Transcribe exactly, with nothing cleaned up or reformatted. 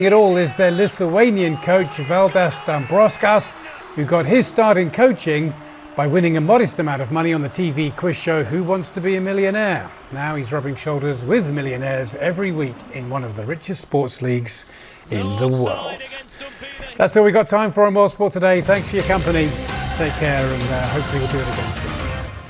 It all is their Lithuanian coach Valdas Dambrauskas, who got his start in coaching by winning a modest amount of money on the T V quiz show Who Wants to Be a Millionaire. Now he's rubbing shoulders with millionaires every week in one of the richest sports leagues in the world. That's all we've got time for on More Sport today. Thanks for your company. Take care, and uh, hopefully we'll do it again.